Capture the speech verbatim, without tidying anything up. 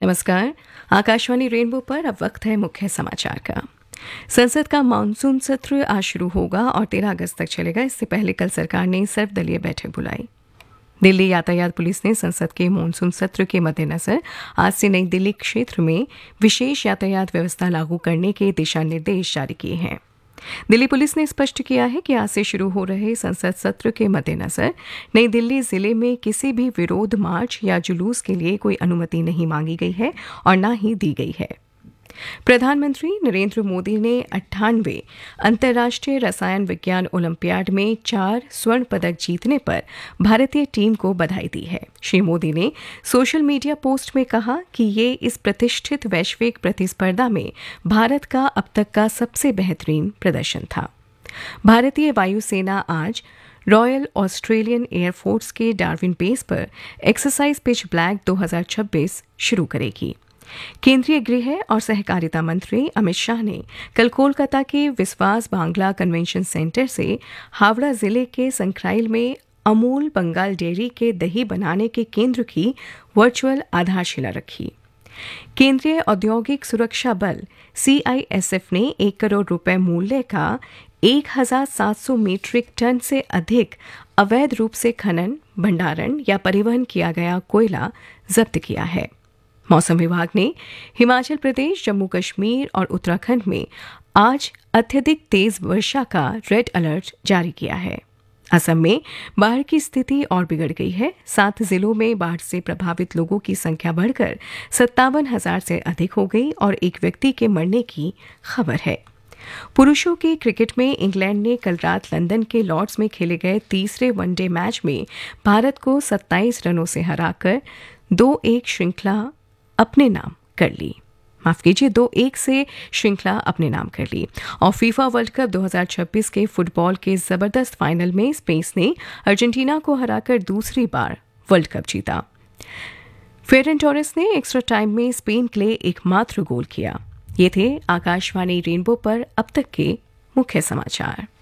नमस्कार। आकाशवाणी रेनबो पर अब वक्त है मुख्य समाचार का। संसद का मानसून सत्र आज शुरू होगा और तेरह अगस्त तक चलेगा। इससे पहले कल सरकार ने सर्वदलीय बैठक बुलाई। दिल्ली यातायात पुलिस ने संसद के मानसून सत्र के मद्देनजर आज से नई दिल्ली क्षेत्र में विशेष यातायात व्यवस्था लागू करने के दिशा निर्देश जारी किए हैं। दिल्ली पुलिस ने स्पष्ट किया है कि आज से शुरू हो रहे संसद सत्र के मद्देनजर नई दिल्ली जिले में किसी भी विरोध मार्च या जुलूस के लिए कोई अनुमति नहीं मांगी गई है और न ही दी गई है। प्रधानमंत्री नरेंद्र मोदी ने अट्ठानवे अंतर्राष्ट्रीय रसायन विज्ञान ओलंपियाड में चार स्वर्ण पदक जीतने पर भारतीय टीम को बधाई दी है। श्री मोदी ने सोशल मीडिया पोस्ट में कहा कि ये इस प्रतिष्ठित वैश्विक प्रतिस्पर्धा में भारत का अब तक का सबसे बेहतरीन प्रदर्शन था। भारतीय वायुसेना आज रॉयल ऑस्ट्रेलियन एयरफोर्स के डार्विन बेस पर एक्सरसाइज पिच ब्लैक दो हज़ार छब्बीस शुरू करेगी। केंद्रीय गृह और सहकारिता मंत्री अमित शाह ने कल कोलकाता के विश्वास बांग्ला कन्वेंशन सेंटर से हावड़ा जिले के संक्राइल में अमूल बंगाल डेयरी के दही बनाने के केंद्र की वर्चुअल आधारशिला रखी। केंद्रीय औद्योगिक सुरक्षा बल सी आई एस एफ ने एक करोड़ रुपए मूल्य का एक हजार सात सौ मीट्रिक टन से अधिक अवैध रूप से खनन, भंडारण या परिवहन किया गया कोयला जब्त किया है। मौसम विभाग ने हिमाचल प्रदेश, जम्मू कश्मीर और उत्तराखंड में आज अत्यधिक तेज वर्षा का रेड अलर्ट जारी किया है। असम में बाढ़ की स्थिति और बिगड़ गई है। सात जिलों में बाढ़ से प्रभावित लोगों की संख्या बढ़कर सत्तावन हजार से अधिक हो गई और एक व्यक्ति के मरने की खबर है। पुरुषों के क्रिकेट में इंग्लैंड ने कल रात लंदन के लॉर्ड्स में खेले गए तीसरे वनडे मैच में भारत को सत्ताईस रनों से हराकर दो एक श्रृंखला अपने नाम कर ली माफ कीजिए दो एक से श्रृंखला अपने नाम कर ली और फीफा वर्ल्ड कप दो हज़ार छब्बीस के फुटबॉल के जबरदस्त फाइनल में स्पेन ने अर्जेंटीना को हराकर दूसरी बार वर्ल्ड कप जीता। फेरन टोरेस ने एक्स्ट्रा टाइम में स्पेन के लिए एकमात्र गोल किया। ये थे आकाशवाणी रेनबो पर अब तक के मुख्य समाचार।